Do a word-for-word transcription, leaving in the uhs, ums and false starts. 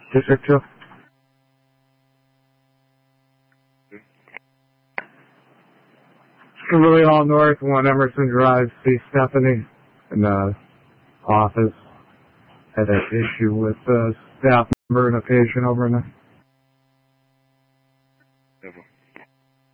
District two. Kimberly Hall North, one Emerson Drive, see Stephanie in the office. Had an issue with uh, staff member and a patient over in the